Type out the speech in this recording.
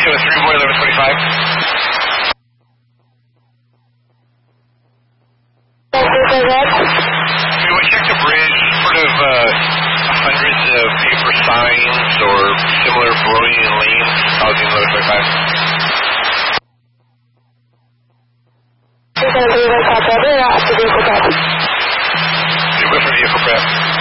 with 3 boy 1125. We checked the bridge, sort of hundreds of paper signs or similar blowing in lanes causing 1125. Request for vehicle prep.